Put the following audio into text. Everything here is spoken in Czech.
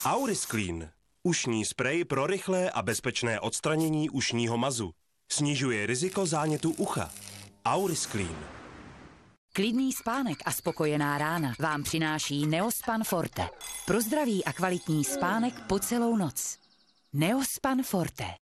Aurisclean. Ušní sprej pro rychlé a bezpečné odstranění ušního mazu. Snižuje riziko zánětu ucha. Aurisclean. Klidný spánek a spokojená rána vám přináší Neospan Forte. Pro zdravý a kvalitní spánek po celou noc. Neospan Forte.